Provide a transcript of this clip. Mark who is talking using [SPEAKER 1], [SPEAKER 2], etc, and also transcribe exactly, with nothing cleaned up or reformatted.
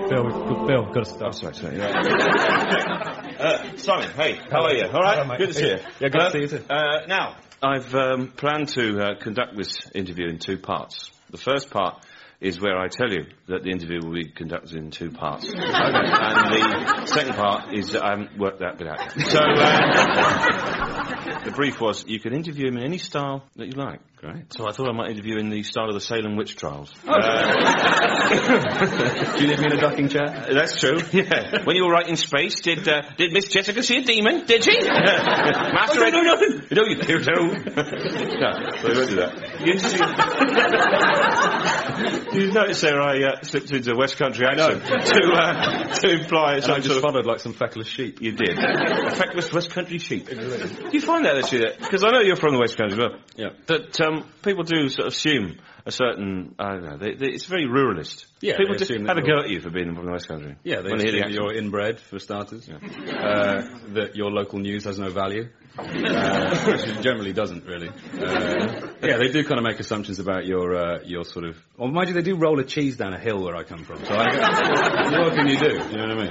[SPEAKER 1] Bill, Bill, Bill, got to stop.
[SPEAKER 2] Oh, sorry, sorry. Yeah. uh, Simon, hey, how are you? All right?
[SPEAKER 1] Hello, mate.
[SPEAKER 2] Good to see you.
[SPEAKER 1] Yeah, good
[SPEAKER 2] uh,
[SPEAKER 1] to see you too.
[SPEAKER 2] Uh, now, I've um, planned to uh, conduct this interview in two parts. The first part is where I tell you that the interview will be conducted in two parts. Okay. And the second part is that I haven't worked that bit out. So, uh, the brief was, you can interview him in any style that you like. Great. So I thought I might interview in the style of the Salem witch trials. Oh. Uh,
[SPEAKER 1] Do you leave me in a ducking chair?
[SPEAKER 2] That's true, yeah. When you were right in space, did uh, did Miss Jessica see a demon? Did she? Master
[SPEAKER 1] I don't know nothing.
[SPEAKER 2] You know you do. No, so we won't do that. You see... You notice there I uh, slipped into a West Country accent to, uh, to imply
[SPEAKER 1] and
[SPEAKER 2] some
[SPEAKER 1] I just
[SPEAKER 2] sort of...
[SPEAKER 1] followed like some feckless sheep.
[SPEAKER 2] You did. A feckless West Country sheep. Do you find that, actually? Because I know you're from the West Country as well.
[SPEAKER 1] Yeah.
[SPEAKER 2] That um, people do sort of assume a certain... I don't know. They, they, it's very ruralist.
[SPEAKER 1] Yeah,
[SPEAKER 2] people
[SPEAKER 1] they
[SPEAKER 2] just
[SPEAKER 1] assume
[SPEAKER 2] have
[SPEAKER 1] that
[SPEAKER 2] a
[SPEAKER 1] you're-
[SPEAKER 2] go at you for being from the West Country.
[SPEAKER 1] Yeah, they
[SPEAKER 2] When they hear the
[SPEAKER 1] assume
[SPEAKER 2] accent.
[SPEAKER 1] you're inbred, for starters. Yeah. Uh, that your local news has no value. Uh, which it generally doesn't, really. Uh, yeah, they do kind of make assumptions about your uh, your sort of... Or mind you, they do roll a cheese down a hill where I come from. So I, what can you do? You know what I mean?